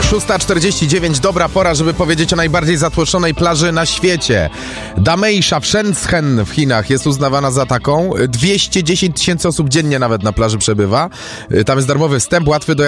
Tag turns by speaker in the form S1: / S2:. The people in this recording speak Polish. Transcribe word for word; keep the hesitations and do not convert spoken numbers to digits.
S1: szósta czterdzieści dziewięć, dobra pora, żeby powiedzieć o najbardziej zatłoczonej plaży na świecie. Dameisha w Shenzhen w Chinach jest uznawana za taką. dwieście dziesięć tysięcy osób dziennie nawet na plaży przebywa. Tam jest darmowy wstęp, łatwy do